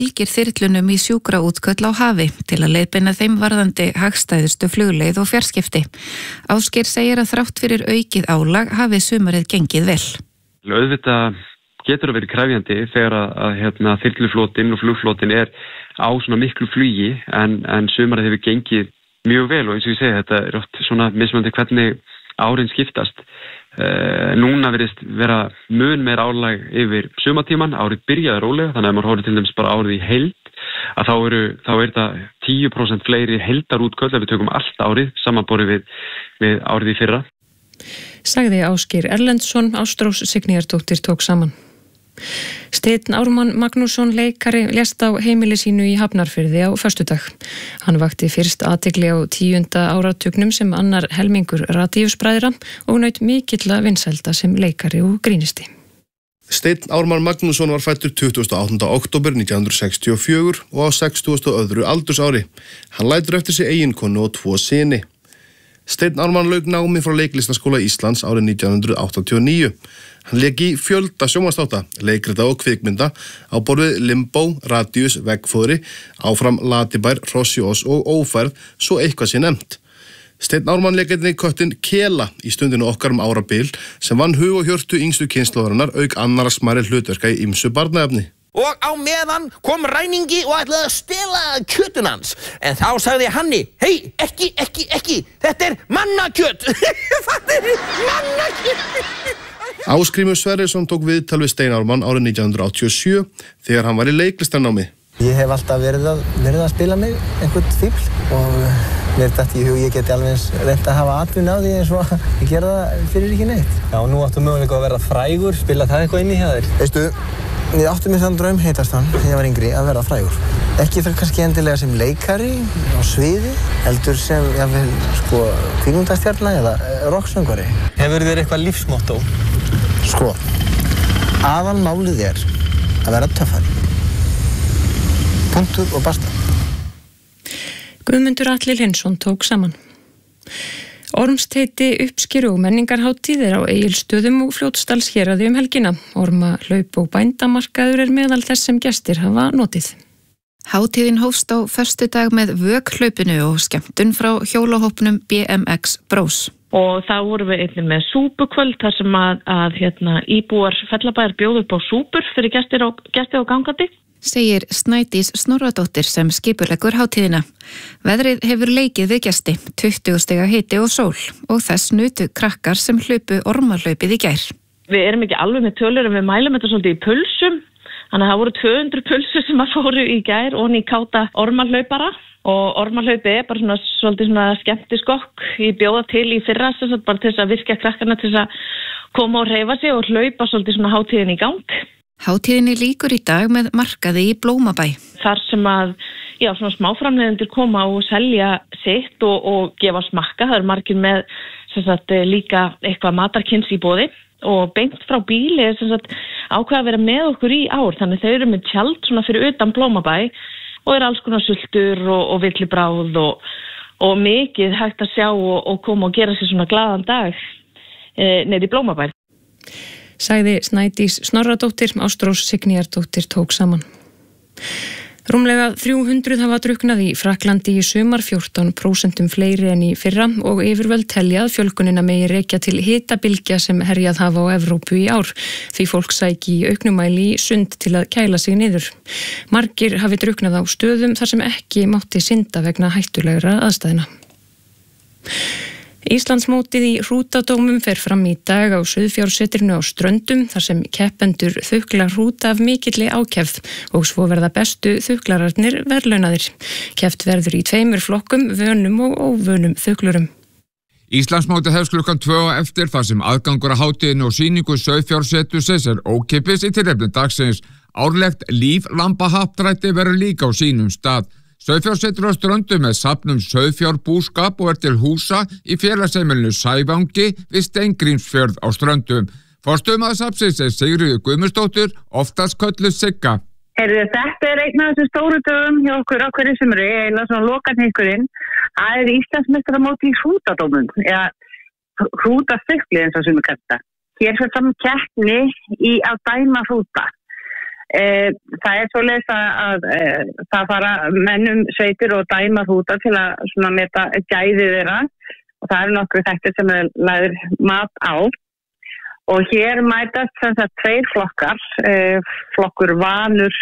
fylgir þyrlunum í sjúkraútköll á hafi til að leiðbeina þeim varðandi hagstæðustu flugleið og fjarskipti. Ásgeir segir að þrátt fyrir aukið álag hafi sumarið gengið vel. Auðvitað getur að vera krefjandi þegar að þyrluflotinn og flugflotinn á svona miklu flugi en sumarið hefur gengið mjög vel og eins og ég segi þetta oft svona mismunandi hvernig árin skiptast. Núna virðist vera mun meira álag yfir sumartíman, árið byrjaði rólega, þannig að maður horfir til dæmis bara árið í heild, að þá er það 10% fleiri heildarútköll ef við tökum allt árið, samanborið við árið í fyrra. Sagði Ásgeir Erlendsson, Ástrós Signýjardóttir tók saman. Steinn Ármann Magnússon leikari lést á heimili sínu í Hafnarfirði á föstudag. Hann vakti fyrst athygli á 10. áratugnum sem annar helmingur radíusbræðra og naut mikilla vinsælda sem leikari og grínisti. Steinn Ármann Magnússon var fæddur 28. október 1964 og á 60. öðru aldursári. Hann lætur eftir sig eiginkonu og 2 syni. Steinn Ármann lauk námi frá Leiklistaskóla Íslands árið 1989. Hann lék í fjölda sjónvarpsþátta, leikrita og kvikmynda á borð við Limbó, Radíus, Veggfóðri, áfram Latibær, Hrossjós og Ófærð, svo eitthvað sé nefnt. Steinn Ármann lék einnig köttinn Kela í Stundinu okkar árabil sem vann hug og hjörtu yngstu kynslóðarinnar auk annarra smærri hlutverka í ýmsu barnaefni. Og á meðan kom ræningi og ætlaði að stela kjötun hans. En þá sagði Hanni, hei, ekki, þetta er mannakjöt. Þetta er mannakjöt. Ásgrímur Sverrisson tók viðtal við Steinn Ármann árið 1987 þegar hann var í leiklistarnámi. Ég hef alltaf verið að spila mig einhvern fíbl og mér datt í hug ég geti alveg reynt að hafa atvinnu á því eins og ég gera það fyrir ekki neitt. Já, nú áttu möguleika að verða frægur, spila það eitthvað inn í hjá þér? Veistu, við áttum mér þann draum heitast hann þegar ég var yngri að verða frægur. Ekki það kannski endilega sem leikari á sviði, heldur sem kvikmyndastjarna eða rocksöngvari. Hefur þér eitthvað lífsmottó? Aðalmálið er að vera töffari. Punktur og basta. Guðmundur Atli Hlynsson tók saman. Ormsteiti uppskeru og menningarhátíð á Egilsstöðum og Fljótsdalshéraði helgina. Ormahlaup og bændamarkaður meðal þess sem gestir hafa notið. Hátíðin hófst á föstudag með vökhlaupinu og skemmtun frá hjólahópnum BMX Bros. Og þá vorum við einnig með súpukvöld þar sem að íbúar Fellabæjar bjóðu upp á súpur fyrir gesti og gangandi. Segir Snædís Snorradóttir sem skipuleggur hátíðina. Veðrið hefur leikið við gesti, 20 stiga hiti og sól og þess nutu krakkar sem hlupu ormahlaupið í gær. Við erum ekki alveg með tölur en við mælum þetta svolítið í pulsum. Þannig að það voru 200 pulsur sem að fóru í gær og í káta ormahlaupara. Og ormahlaupi bara svolítið skemmtiskokk í bjóða til í fyrra bara til þess að virkja krakkarna til þess að koma og hreyfa sig og hlaupa svolítið hátíðin í gang. Hátíðinni lýkur í dag með markaði í Blómabæ. Þar sem að smáframleiðendur koma og selja sitt og gefa smakka. Það margir með líka eitthvað matarkyns í boði og beint frá bíli ákveða að vera með okkur í ár. Þannig þau eru með tjald fyrir utan Blómabæ og alls konar sultur og villibráð og mikið hægt að sjá og koma og gera sér glaðan dag niður í Blómabæ. Sagði Snædís Snorradóttir, Ástrós Signýjardóttir tók saman. Rúmlega 300 hafa drukknað í Frakklandi í sumar, 14% fleiri en í fyrra og yfirvöld telja að fjölgunina megi rekja til hitabylgja sem herjað hafa á Evrópu í ár. Því fólk sæki í auknumæli í sund til að kæla sig niður. Margir hafi drukknað á stöðum þar sem ekki mátti synda vegna hættulegra aðstæðna. Íslandsmótið í hrútadómum fer fram í dag á Sauðfjársetrinu á Ströndum þar sem keppendur þukla hrúta af mikilli ákefð og svo verða bestu þuklararnir verðlaunaðir. Keppt verður í 2 flokkum, vönum og óvönum þuklurum. Íslandsmótið hefst klukkan 2 eftir þar sem aðgangur að hátíðinu og sýningu Sauðfjársetursins er ókeypis í tilefni dagsins. Árlegt líflambahappdrætti verður líka á sínum stað. Sauðfjársetur á Ströndum með safnum sauðfjárbúskap og til húsa í félagsheimilinu Sævangi við Steingrímsfjörð á Ströndum. Forstöðumaður safnsins er Sigríður Guðmundsdóttir, oftast kölluð Sigga. Þetta er einn af þessum stóru dögum hjá okkur á hverju sumri, eiginlega lokahnykkurinn. Það er Íslandsmeistaramótið í hrútadómum, eða hrútastukli eins og sem við kalla. Hér fer fram keppni í að dæma hrúta. Það svoleiðis að það fara mennum sveitir og dæma hrúta til að svona meta gæði þeirra og það nokkru þættir sem lagður mat á. Og hér mætast sem sagt tveir flokkar, flokkur vanur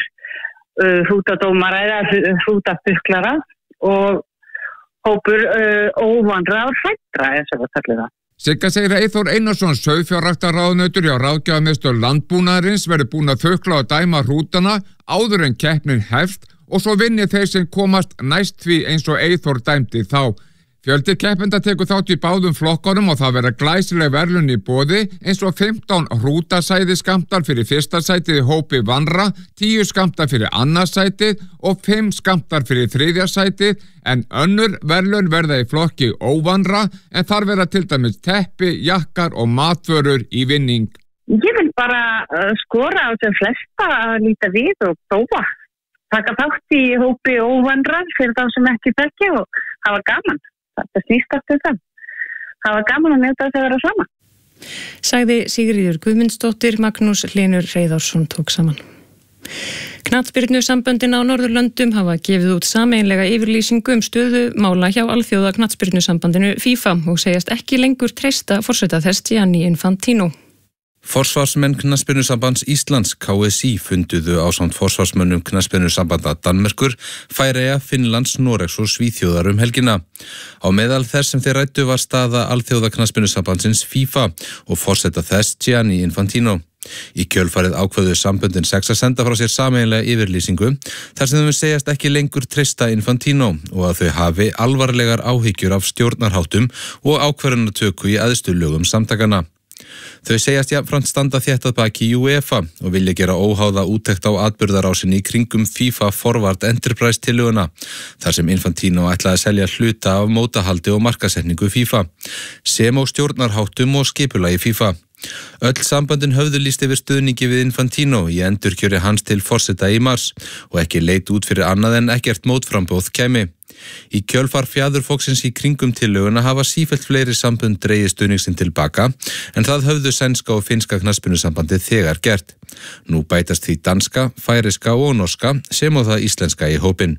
hrútadómara eða hrútabuklara og hópur óvanra og hræddra eins og það kallar það. Sigga segir að Eyþór Einarsson, sauðfjárræktarráðunautur hjá Ráðgjafarmiðstöð landbúnaðarins verði búin að þukla og dæma hrútana áður en keppnin hefst og svo vinni þeir sem komast næst því eins og Eyþór dæmdi þá. Fjöldi keppenda tekur þátt í báðum flokkunum og það verða glæsileg verðlaun í boði eins og 15 hrútasæði skammtar fyrir fyrsta sætið í hópi vanra, 10 skammtar fyrir annars sætið og 5 skammtar fyrir þriðja sætið en önnur verðlaun verða í flokki óvanra en þar verða til dæmis teppi, jakkar og matvörur í vinning. Ég vil bara skora á sem flesta að líta við og prófa. Taka þátt í hópi óvanra fyrir þá sem ekki þekkja og hafa gaman. Það snýst aftur það. Það var gaman að njóta þess að vera saman. Sagði Sigríður Guðmundsdóttir, Magnús Hlynur Hreiðarsson tók saman. Knattspyrnusamböndin á Norðurlöndum hafa gefið út sameiginlega yfirlýsingu stöðu mála hjá alþjóða knattspyrnusambandinu FIFA og segjast ekki lengur treysta forseta þess Gianni Infantino. Forsvarsmenn Knattspyrnusambands Íslands KSÍ funduðu ásamt forsvarsmönnum Knattspyrnusambanda Danmerkur, Færeyja, Finnlands, Noregs og Svíþjóðar helgina. Á meðal þess sem þeir ræddu var staða alþjóða Knattspyrnusambandsins FIFA og forseta þess Gianni Infantino. Í kjölfarið ákveðu samböndin 6 að senda frá sér sameiginlega yfirlýsingu þar sem þau segjast ekki lengur treysta Infantino og að þau hafi alvarlegar áhyggjur af stjórnarháttum og ákvörðunartöku í æðstu lögum samtakana. Þau segjast jafnframt standa þétt að baki í UEFA og vilja gera óháða úttekt á atburðarásinni í kringum FIFA Forward Enterprise tillöguna, þar sem Infantino ætlaði að selja hluta af mótahaldi og markasetningu FIFA, sem á stjórnarháttum og skipulagi FIFA. Öll samböndin höfðu lýst yfir stuðningi við Infantino í endurkjöri hans til forseta í mars og ekki leit út fyrir annað en ekkert mótframboð kæmi. Í kjölfar fjaðurfóksins í kringum tillöguna hafa sífellt fleiri sambönd dregið stuðningsinn tilbaka en það höfðu sænska og finnska knattspyrnusambandið þegar gert. Nú bætast því danska, færiska og norska sem og það íslenska í hópinn.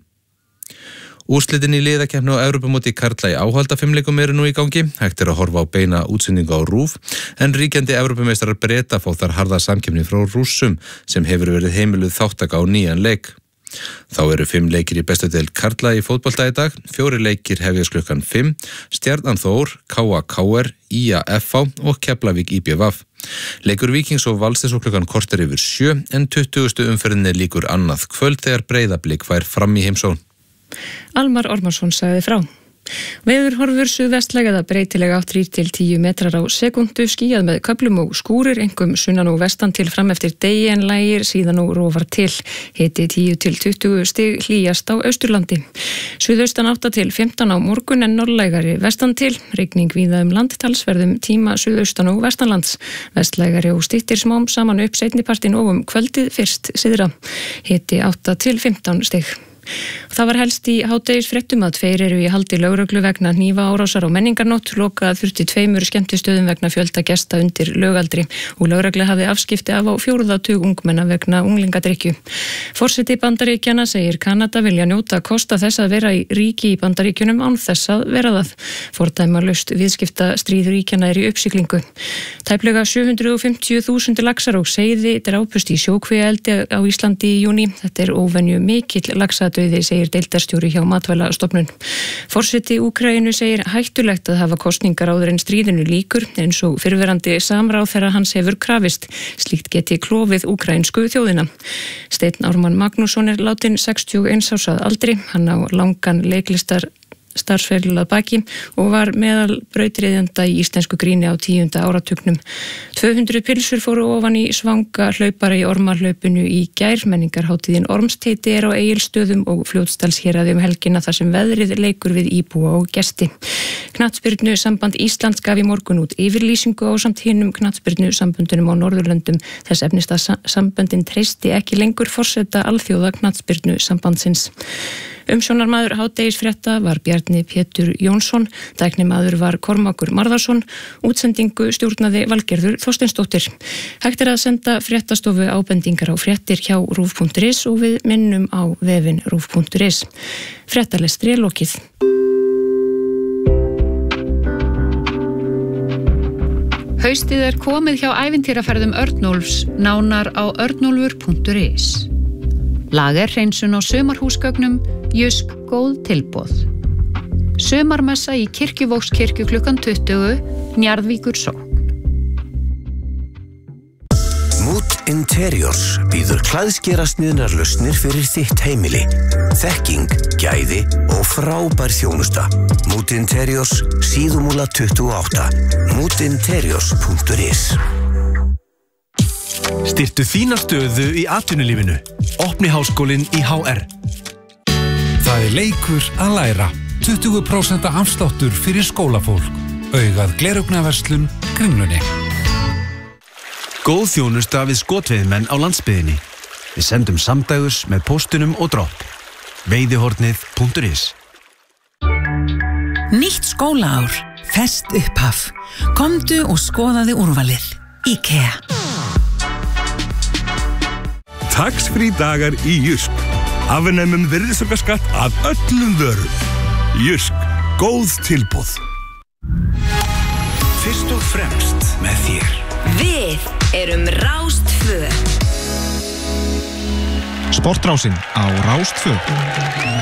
Úrslitin í liðakeppni á Evrópumóti karla í áhaldafimleikum eru nú í gangi. Hægt að horfa á beina útsendingu á RÚV en ríkjandi Evrópumeistarar Breta fá þar harða samkeppni frá Rússum sem hefur verið heimiluð þáttaka á nýjan leik. Þá eru 5 leikir í bestu deild karla í fótbolta í dag, 4 leikir hefjast klukkan 5, Stjarnan Þór, KA KR, IA FH og Keflavík IBVF. Leikur Víkings og Vals er svo klukkan korter yfir 7 en 20. umferðinni líkur annað kvöld þegar Breiðablik fær fram í heimsókn. Almar Ormarsson sagði frá. Veðurhorfur suðvestlæg eða breytilega 3-10 metrar á sekundu, skýjað með köflum og skúrir, einkum sunnan og vestan til fram eftir degi en lægir síðan og rofar til. Hiti 10-20 stig hlýjast á Austurlandi. Suðaustan 8-15 á morgun en norðlægari vestan til. Rigning víða landtalsverðum tíma suðaustan og vestanlands. Vestlægari og styttir smám saman upp seinnipartin og kvöldið fyrst syðra. Hiti 8-15 stig. Það var helst í hádegisfréttum að 2 eru í haldi lögreglu vegna hnífaárásar og menningarnótt, lokað þurfti 2 skemmtistöðum vegna fjölda gesta undir lögaldri og lögregla hafði afskipti af á 4 ungmenna vegna unglingadrykkju. Forseti Bandaríkjanna segir Kanada vilja njóta kosta þess að vera í ríki í Bandaríkjunum án þess að vera það. Fordæmalaust viðskiptastríð ríkjanna er í uppsiglingu. Tæplega 750.000 laxar og seiði drápust í sjókvíaeldi á Íslandi í júní. Þetta er óvenju mikill laxadauði, segir deildarstjóri hjá Matvælastofnun. Forseti Úkraínu segir hættulegt að hafa kosningar áður en stríðinu lýkur eins og fyrrverandi samráðherra hans hefur krafist. Slíkt geti klofið úkraínsku þjóðina. Steinn Ármann Magnússon er látin 61 árs að aldri. Hann á langan leiklistar starfsferil að baki og var meðal brautryðjanda í íslensku gríni á 10. áratugnum. 200 pilsur fóru ofan í svanga hlaupara í ormarhlaupinu í gær. Menningarhátíðin Ormsteiti er á Egilsstöðum og Fljótsdalshéraði helgina þar sem veðrið leikur við íbúa og gesti. Knattspyrnusamband Íslands gaf í morgun út yfirlýsingu ásamt hinum knattspyrnusamböndunum á Norðurlöndum. Þess efnist að samböndin treysti ekki lengur forseta alþjóða knattspyrnusambandsins. Umsjónarmaður hádegisfrétta var Bjarni Pétur Jónsson, tæknimaður var Kormákur Marðarsson, útsendingu stjórnaði Valgerður Þorsteinsdóttir. Hægt að senda fréttastofu ábendingar á fréttir hjá rúv.is og við minnum á vefinn rúv.is. Fréttalestri er lokið. Haustið er komið hjá ævintýraferðum Örnólfs, nánar á örnólfur.is. Lagerhreinsun á sumarhúsgögnum, Jysk góð tilboð. Sumarmessa í Kirkjuvogskirkju klukkan 20, Njarðvíkur sókn. Mood Interiors býður klæðskerasniðnar lausnir fyrir þitt heimili. Þekking, gæði og frábær þjónusta. Mood Interiors, Síðumúla 28, moodinteriors.is. Styrktu þína stöðu í atvinnulífinu. Opni háskólinn í HR. Það er leikur að læra. 20% afsláttur fyrir skólafólk. Augað gleraugnverslun Kringlunni. Góð þjónusta við skotveiðmenn á landsbyggðinni. Við sendum samdægurs með póstunum og dropp. Veiðihornið.is. Nýtt skólaár. Ferskt upphaf. Komdu og skoðaðu úrvalið. IKEA. Tax-free dagar í Jysk. Afnemum virðisaukaskatt af öllum vörum. Jysk, góð tilboð. Fyrst og fremst með þér. Við erum Rás 2. Sportrásin á Rás 2.